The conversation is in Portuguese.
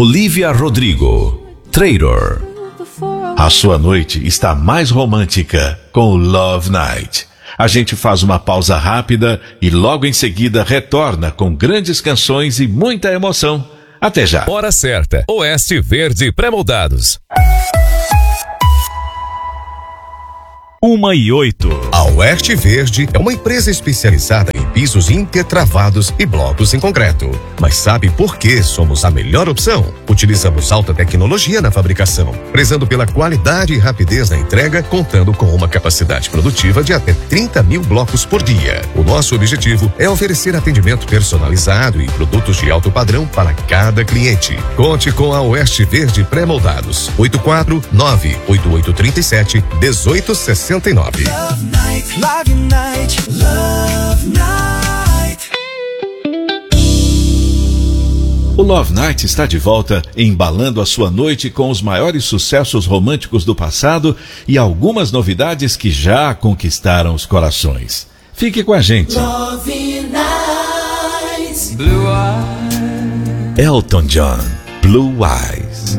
Olivia Rodrigo, Traitor. A sua noite está mais romântica com o Love Night. A gente faz uma pausa rápida e logo em seguida retorna com grandes canções e muita emoção. Até já. Hora certa. Oeste Verde Pré-moldados. 1:08. A Oeste Verde é uma empresa especializada em pisos intertravados e blocos em concreto. Mas sabe por que somos a melhor opção? Utilizamos alta tecnologia na fabricação, prezando pela qualidade e rapidez na entrega, contando com uma capacidade produtiva de até 30 mil blocos por dia. O nosso objetivo é oferecer atendimento personalizado e produtos de alto padrão para cada cliente. Conte com a Oeste Verde Pré-moldados. 849-8837-1869. Love Night, Love Night, Love Night. O Love Night está de volta, embalando a sua noite com os maiores sucessos românticos do passado e algumas novidades que já conquistaram os corações. Fique com a gente. Love Night. Elton John, Blue Eyes.